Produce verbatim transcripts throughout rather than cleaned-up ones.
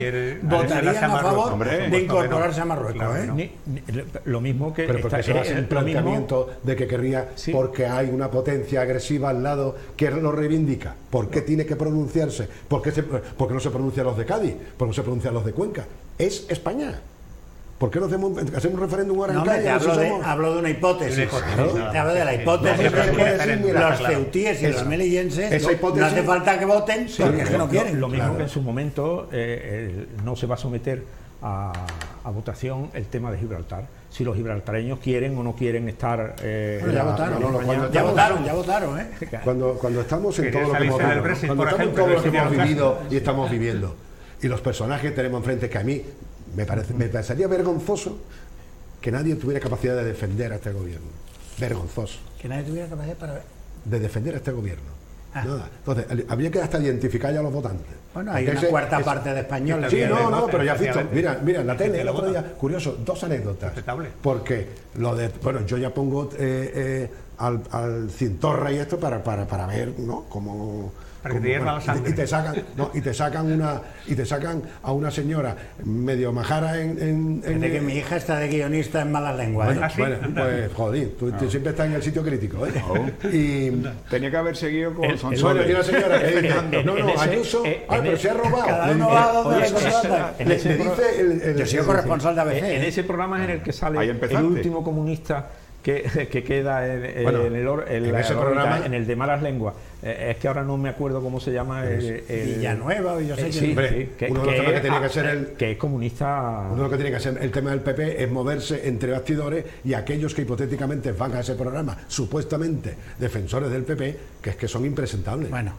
votarían a favor hombre, de incorporarse a Marruecos. Claro, ¿eh? Ni, ni, lo mismo que... Pero porque está, eso va a ser el planteamiento mismo, de que querría, sí, porque hay una potencia agresiva al lado que lo reivindica. ¿Por qué tiene que pronunciarse? ¿Por qué, se, por qué no se pronuncian los de Cádiz? ¿Por qué no se pronuncian los de Cuenca? Es España. ¿Por qué no hacemos, hacemos un referéndum ahora no, en Cádiz? Te hablo, de, hablo de una hipótesis. Claro. Te hablo de la hipótesis de que los ceutíes y los melillenses no hace falta que voten sí, porque es que no quieren. Lo mismo claro. que en su momento eh, eh, no se va a someter a, a votación el tema de Gibraltar. Si los gibraltareños quieren o no quieren estar... Eh, bueno, ya, la, votaron, no, no, cuando ya estamos, votaron, ya votaron, ¿eh? Cuando, cuando estamos en todo lo que hemos, Brexit, cuando estamos ejemplo, en todo lo que hemos vivido y estamos viviendo, y los personajes que tenemos enfrente, que a mí me, parece, me parecería vergonzoso que nadie tuviera capacidad de defender a este gobierno. Vergonzoso. Que nadie tuviera capacidad para... de defender a este gobierno. Ah. Nada. Entonces, habría que hasta identificar ya a los votantes. Bueno, hay una ese, cuarta ese, parte de españoles. Sí, no, no, pero ya has visto. Mira, mira, en la tele el otro día, curioso, dos anécdotas. Porque lo de... Bueno, yo ya pongo eh, eh, al, al Cintorra y esto para, para, para ver, ¿no? Cómo... Para que te hierva la sangre. Y te sacan, no, y te sacan una, y te sacan a una señora medio majara en, en, en de que mi hija está de guionista en malas lenguas. Bueno, ¿eh? bueno, pues joder, tú, tú siempre estás en el sitio crítico, ¿eh? Oh. Y tenía que haber seguido con Sonsoles. Bueno, tiene una señora que dice, no, no, Ayuso, ah, pero se ha robado. Cada uno va a donde le contratan. Le dice el, el, yo soy corresponsal de A B C. En ese programa es en el que sale el último comunista que, que queda en, en, bueno, en, el, en, en, ese programa, en el de malas lenguas. Eh, es que ahora no me acuerdo cómo se llama el, el Villanueva, yo sé eh, que, sí, hombre, sí, que, uno que, de los temas que tiene a, que ser el que es comunista. Uno de los que tiene que hacer el tema del P P es moverse entre bastidores y aquellos que hipotéticamente van a ese programa, supuestamente defensores del P P, que es que son impresentables. Bueno.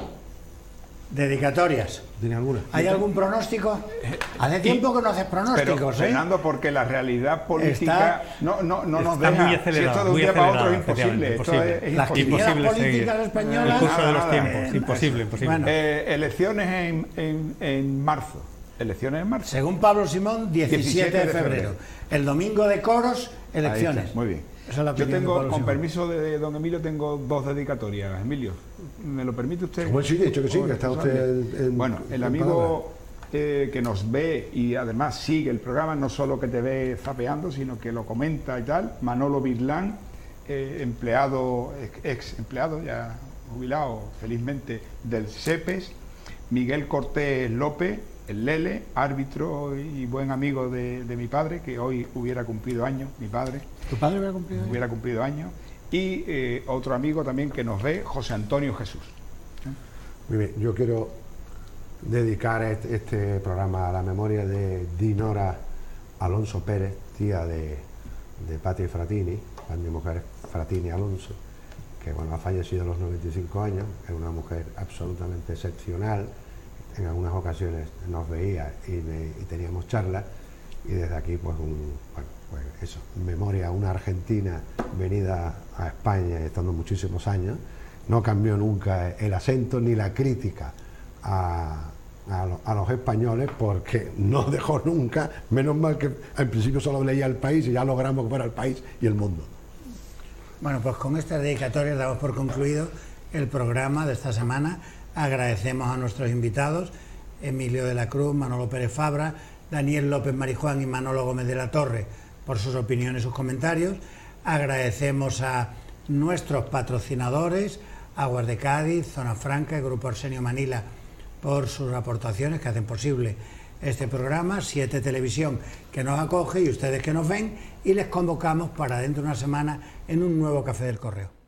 Dedicatorias. ¿Tiene alguna? ¿Hay algún pronóstico? Hace tiempo que no haces pronósticos, pero, ¿eh? Fernando, porque la realidad política está, no, no, no nos deja. Muy acelerado, si esto de un día para otro es imposible. Esto es, es Las imposible. políticas españolas. El curso nada, de los nada, tiempos. eh, imposible, imposible. Bueno. Eh, elecciones en, en, en marzo. Elecciones en marzo. Según Pablo Simón, diecisiete de febrero. El domingo de coros, elecciones. Muy bien. Yo tengo, con permiso de don Emilio, tengo dos dedicatorias. Emilio, ¿me lo permite usted? Bueno, sí, de hecho que sí, que está usted en, en, bueno, el amigo eh, que nos ve y además sigue el programa, no solo que te ve zapeando, sino que lo comenta y tal, Manolo Virlán, eh, empleado, ex empleado, ya jubilado felizmente del SEPES, Miguel Cortés López, el Lele, árbitro y buen amigo de, de mi padre, que hoy hubiera cumplido años, mi padre. ¿Tu padre hubiera cumplido años? Hubiera cumplido años. Y eh, otro amigo también que nos ve, José Antonio Jesús. Muy bien, yo quiero dedicar este, este programa a la memoria de Dinora Alonso Pérez, tía de, de Patti Fratini, la mi mujer Fratini Alonso, que bueno, ha fallecido a los noventa y cinco años, es una mujer absolutamente excepcional. En algunas ocasiones nos veía y, me, y teníamos charlas, y desde aquí pues un, bueno, pues eso, memoria a una argentina venida a España y estando muchísimos años, no cambió nunca el acento ni la crítica a, a, lo, a los españoles, porque no dejó nunca, menos mal que al principio solo leía El País y ya logramos que fuera El País y El Mundo. Bueno, pues con estas dedicatorias damos por concluido el programa de esta semana. Agradecemos a nuestros invitados, Emilio de la Cruz, Manolo Pérez Fabra, Daniel López Marijuán y Manolo Gómez de la Torre, por sus opiniones y sus comentarios. Agradecemos a nuestros patrocinadores, Aguas de Cádiz, Zona Franca y Grupo Arsenio Manila, por sus aportaciones que hacen posible este programa, Siete Televisión, que nos acoge, y ustedes que nos ven, y les convocamos para dentro de una semana en un nuevo Café del Correo.